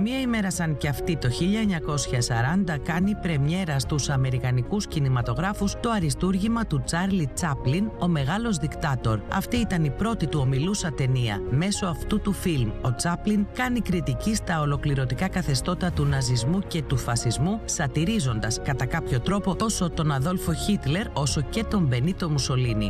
Μία ημέρα σαν κι αυτή το 1940 κάνει πρεμιέρα στους αμερικανικούς κινηματογράφους το αριστούργημα του Τσάρλι Τσάπλιν, «Ο Μεγάλος Δικτάτορ». Αυτή ήταν η πρώτη του ομιλούσα ταινία. Μέσω αυτού του φιλμ, ο Τσάπλιν κάνει κριτική στα ολοκληρωτικά καθεστώτα του ναζισμού και του φασισμού, σατιρίζοντας κατά κάποιο τρόπο τόσο τον Αδόλφο Χίτλερ όσο και τον Μπενίτο Μουσολίνι.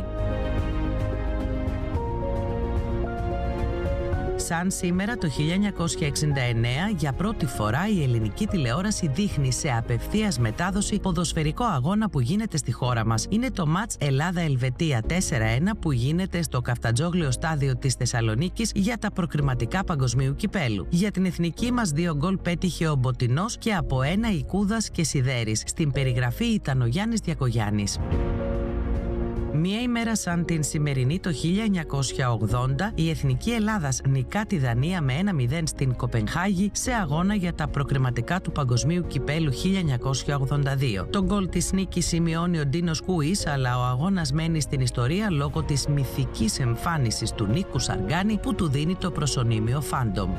Σαν σήμερα το 1969, για πρώτη φορά η ελληνική τηλεόραση δείχνει σε απευθείας μετάδοση ποδοσφαιρικό αγώνα που γίνεται στη χώρα μας. Είναι το μάτς Ελλάδα-Ελβετία 4-1 που γίνεται στο Καφτατζόγλιο στάδιο της Θεσσαλονίκης για τα προκριματικά παγκοσμίου κυπέλου. Για την εθνική μας 2 γκολ πέτυχε ο Μποτεινός και από 1 η Κούδας και Σιδέρης. Στην περιγραφή ήταν ο Γιάννης Διακογιάννης. Μία ημέρα σαν την σημερινή το 1980, η Εθνική Ελλάδας νικά τη Δανία με 1-0 στην Κοπενχάγη σε αγώνα για τα προκριματικά του Παγκοσμίου Κυπέλου 1982. Το γκολ της νίκης σημειώνει ο Ντίνος Κούης, αλλά ο αγώνας μένει στην ιστορία λόγω της μυθικής εμφάνισης του Νίκου Σαργάνη που του δίνει το προσωνύμιο Φάντομ.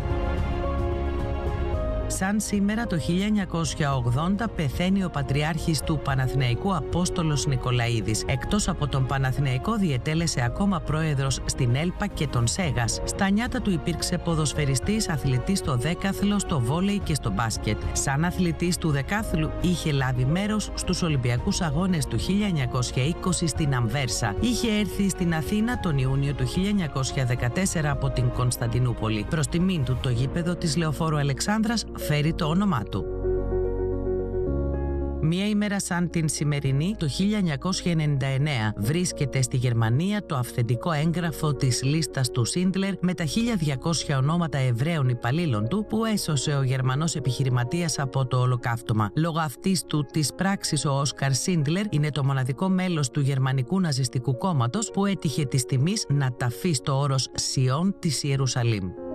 Σαν σήμερα το 1980 πεθαίνει ο Πατριάρχης του Παναθηναϊκού Απόστολος Νικολαίδης. Εκτός από τον Παναθηναϊκό διετέλεσε ακόμα πρόεδρος στην Έλπα και τον Σέγας. Στα νιάτα του υπήρξε ποδοσφαιριστής, αθλητής στο δέκαθλο, στο βόλεϊ και στο μπάσκετ. Σαν αθλητής του δεκάθλου είχε λάβει μέρος στους Ολυμπιακούς Αγώνες του 1920 στην Αμβέρσα. Είχε έρθει στην Αθήνα τον Ιούνιο του 1914 από την Κωνσταντινούπολη. Προς τιμήν του το γήπεδο της Λεωφόρου Αλεξάνδρας φέρει το όνομά του. Μία ημέρα σαν την σημερινή, το 1999, βρίσκεται στη Γερμανία το αυθεντικό έγγραφο της λίστας του Σίντλερ με τα 1200 ονόματα Εβραίων υπαλλήλων του που έσωσε ο Γερμανός επιχειρηματίας από το Ολοκαύτωμα. Λόγω αυτής της πράξης, ο Όσκαρ Σίντλερ είναι το μοναδικό μέλος του Γερμανικού Ναζιστικού Κόμματος που έτυχε της τιμής να ταφεί στο όρος Σιών της Ιερουσαλήμ.